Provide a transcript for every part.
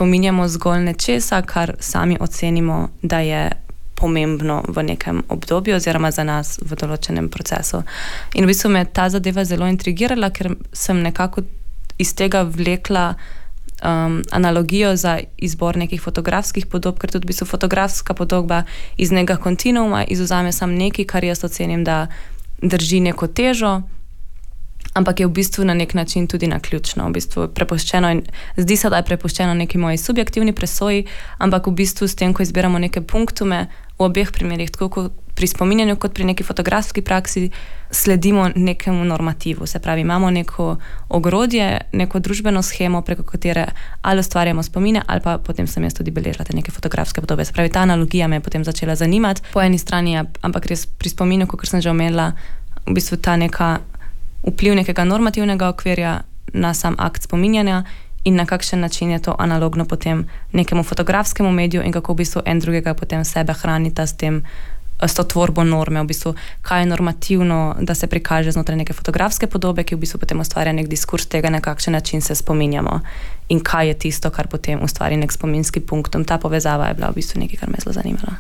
spominjamo zgolj nečesa, kar sami ocenimo, da je pomembno v nekem obdobju oziroma za nas v določenem procesu. In v bistvu me ta zadeva zelo intrigirala, ker sem nekako iz tega vlekla analogijo za izbor nekih fotografskih podob, ker tudi v bistvu fotografska podoba iz nekega kontinuuma izvzame sam nekaj, kar jaz ocenim, da drži neko težo, ampak je v bistvu na nek način tudi naključno, v bistvu prepuščeno in zdi se, da je prepuščeno neki moji subjektivni presoji, ampak v bistvu s tem, ko izbiramo neke punktume, v obeh primerih, tako kot pri spominjanju, kot pri neki fotografski praksi, sledimo nekemu normativu. Se pravi, imamo neko ogrodje, neko družbeno shemo, preko katere ali ustvarjamo spomine, ali pa potem sem jaz tudi beležila te neke fotografske podobe. Se pravi, ta analogija me je potem začela zanimati. Po eni strani je, ampak res pri spominu, kot sem že omenila, v bistvu ta neka vpliv nekega normativnega okvirja na sam akt spominjanja in na kakšen način je to analogno potem nekemu fotografskemu mediju in kako v bistvu en drugega potem sebe hranita s to tvorbo norme, v bistvu kaj je normativno, da se prikaže znotraj neke fotografske podobe, ki v bistvu potem ustvarja nek diskurs tega, na kakšen način se spominjamo in kaj je tisto, kar potem ustvari nek spominski punkt. Ta povezava je bila v bistvu nekaj, kar me je zelo zanimalo.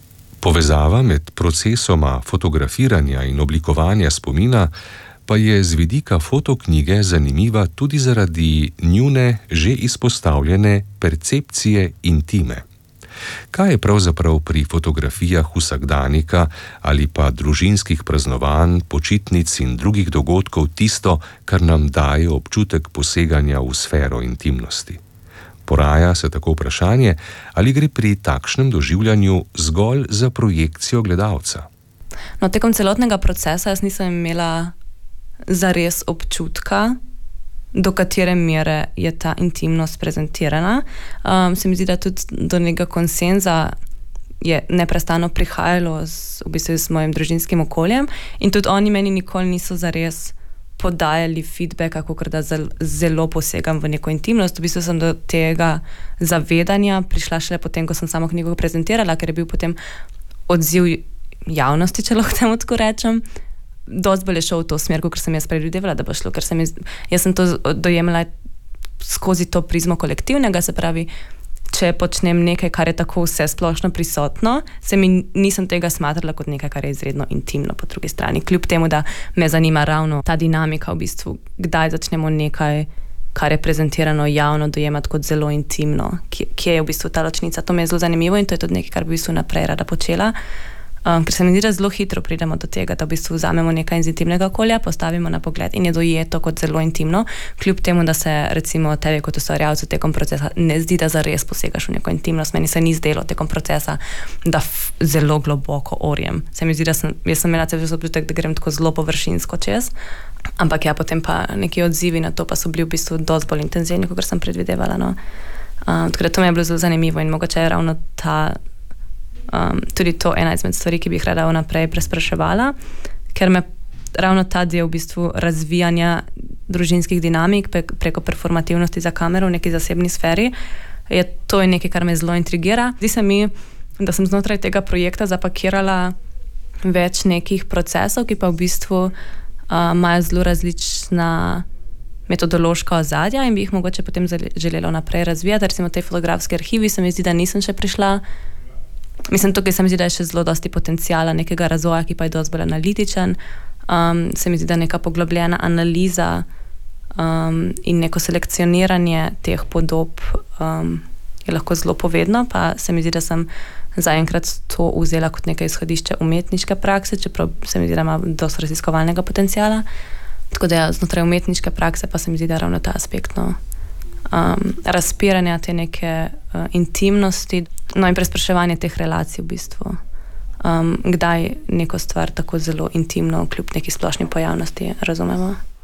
Povezava med procesoma fotografiranja in oblikovanja spomina pa je z vidika fotoknjige zanimiva tudi zaradi njune že izpostavljene percepcije intime. Kaj je pravzaprav pri fotografijah vsakdanika ali pa družinskih praznovanj, počitnic in drugih dogodkov tisto, kar nam daje občutek poseganja v sfero intimnosti? Poraja se tako vprašanje, ali gre pri takšnem doživljanju zgolj za projekcijo gledalca. No, tekom celotnega procesa jaz nisem imela zares občutka, do katere mere je ta intimnost prezentirana. Se mi zdi, da tudi do nekega konsenza je neprestano prihajalo v bistvu s mojim družinskim okoljem in tudi oni meni nikoli niso zares podajali feedbacka, kakor da zelo posegam v neko intimnost. V bistvu sem do tega zavedanja prišla šele potem, ko sem samo knjigo prezentirala, ker je bil potem odziv javnosti, če lahko temu tako rečem, dosti bolj je šel v to smer, ker sem jaz predvidevala, da bo šlo, ker jaz sem to dojemala skozi to prizmo kolektivnega, se pravi, če počnem nekaj, kar je tako vse splošno prisotno, nisem tega smatrala kot nekaj, kar je izredno intimno po drugi strani. Kljub temu, da me zanima ravno ta dinamika v bistvu, kdaj začnemo nekaj, kar je prezentirano javno, dojemati kot zelo intimno, kje je v bistvu ta ločnica. To me je zelo zanimivo in to je tudi nekaj, kar v bistvu naprej rada počela. Ker se mi zdi, da zelo hitro pridemo do tega, da v bistvu vzamemo nekaj iz intimnega okolja, postavimo na pogled in je dojeto kot zelo intimno, kljub temu, da se recimo tebi kot ustvarjalcu tekom procesa ne zdi, da zares posegaš v neko intimnost. Meni se ni zdelo tekom procesa, da zelo globoko orjem. Se mi zdi, da jaz sem imela cel čas občutek, da grem tako zelo površinsko čez, ampak ja, potem pa neki odzivi na to pa so bili v bistvu dosti bolj intenzivni, kot sem predvidevala. No. Tako da to mi je bilo zelo zanimivo in mogoče je ravno tudi to ena izmed stvari, ki bi jih rada vnaprej prespraševala, ker me ravno ta del v bistvu razvijanja družinskih dinamik preko performativnosti za kamero v neki zasebni sferi, to je nekaj, kar me zelo intrigira. Zdi se mi, da sem znotraj tega projekta zapakirala več nekih procesov, ki pa v bistvu imajo zelo različna metodološka ozadja in bi jih mogoče potem želela naprej razvijati. Recimo tej fotografski arhivi se mi zdi, da nisem še prišla. Mislim, tukaj se mi zdi, da je še zelo dosti potencijala nekega razvoja, ki pa je dosti bolj analitičen. Se mi zdi, da neka poglobljena analiza in neko selekcioniranje teh podob je lahko zelo povedno, pa se mi zdi, da sem zaenkrat to vzela kot nekaj izhodišče umetniške prakse, čeprav se mi zdi, da ima dosti raziskovalnega potencijala. Tako da znotraj umetniške prakse pa se mi zdi, da ravno ta aspekt razpiranja te neke intimnosti, no in prespraševanje teh relacij v bistvu. Kdaj neko stvar tako zelo intimno kljub neki splošni pojavnosti razumemo.